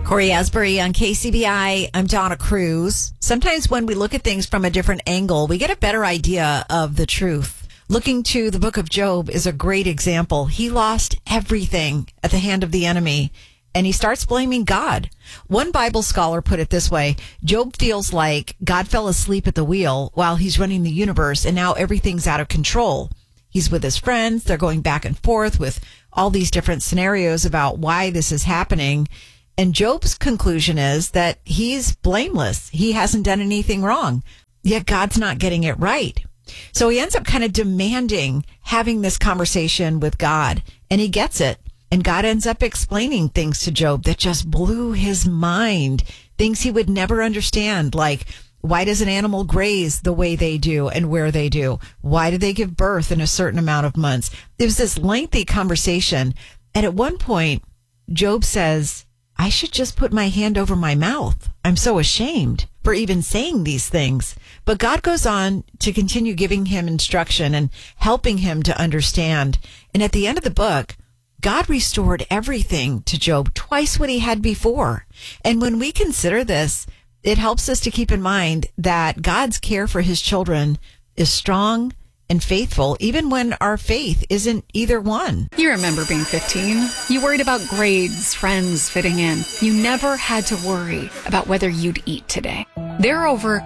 Corey Asbury on KCBI. I'm Donna Cruz. Sometimes when we look at things from a different angle, we get a better idea of the truth. Looking to the book of Job is a great example. He lost everything at the hand of the enemy, and he starts blaming God. One Bible scholar put it this way: Job feels like God fell asleep at the wheel while he's running the universe, and now everything's out of control. He's with his friends. They're going back and forth with all these different scenarios about why this is happening. And Job's conclusion is that he's blameless. He hasn't done anything wrong, yet God's not getting it right. So he ends up kind of demanding having this conversation with God, and he gets it. And God ends up explaining things to Job that just blew his mind, things he would never understand, like, why does an animal graze the way they do and where they do? Why do they give birth in a certain amount of months? It was this lengthy conversation. And at one point, Job says, I should just put my hand over my mouth. I'm so ashamed for even saying these things. But God goes on to continue giving him instruction and helping him to understand. And at the end of the book, God restored everything to Job, twice what he had before. And when we consider this, it helps us to keep in mind that God's care for his children is strong and faithful, even when our faith isn't either one. You remember being 15. You worried about grades, friends, fitting in. You never had to worry about whether you'd eat today. There are over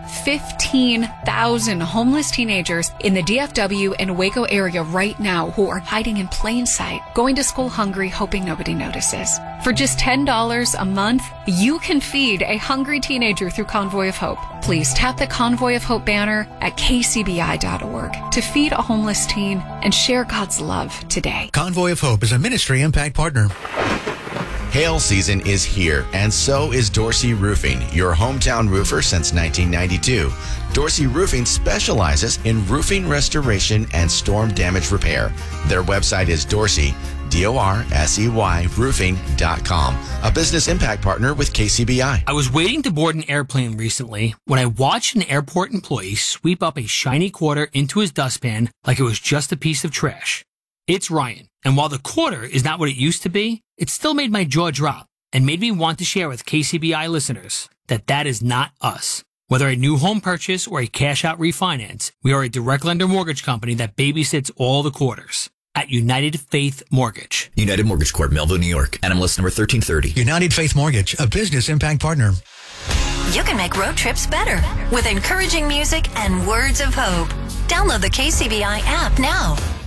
15,000 homeless teenagers in the DFW and Waco area right now who are hiding in plain sight, going to school hungry, hoping nobody notices. For just $10 a month, you can feed a hungry teenager through Convoy of Hope. Please tap the Convoy of Hope banner at kcbi.org to feed a homeless teen and share God's love today. Convoy of Hope is a ministry impact partner. Hail season is here, and so is Dorsey Roofing, your hometown roofer since 1992. Dorsey Roofing specializes in roofing restoration and storm damage repair. Their website is Dorsey, D-O-R-S-E-Y, roofing.com, a business impact partner with KCBI. I was waiting to board an airplane recently when I watched an airport employee sweep up a shiny quarter into his dustpan like it was just a piece of trash. It's Ryan, and while the quarter is not what it used to be, it still made my jaw drop and made me want to share with KCBI listeners that is not us. Whether a new home purchase or a cash-out refinance, we are a direct lender mortgage company that babysits all the quarters at United Faith Mortgage. United Mortgage Corp, Melville, New York. NMLS number 1330. United Faith Mortgage, a business impact partner. You can make road trips better with encouraging music and words of hope. Download the KCBI app now.